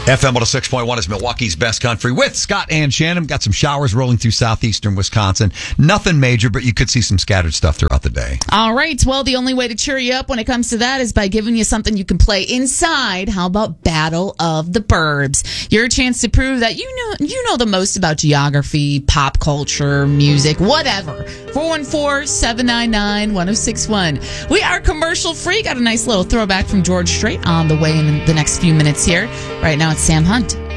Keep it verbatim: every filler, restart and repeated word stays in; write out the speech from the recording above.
F M one oh six point one is Milwaukee's best country with Scott and Shannon. Got some showers rolling through southeastern Wisconsin. Nothing major, but you could see some scattered stuff throughout the day. All right. Well, the only way to cheer you up when it comes to that is by giving you something you can play inside. How about Battle of the Burbs? Your chance to prove that you know you know the most about geography, pop culture, music, whatever. four one four, seven nine nine, one oh six one. We are commercial free. Got a nice little throwback from George Strait on the way in the next few minutes here. Right now it's Sam Hunt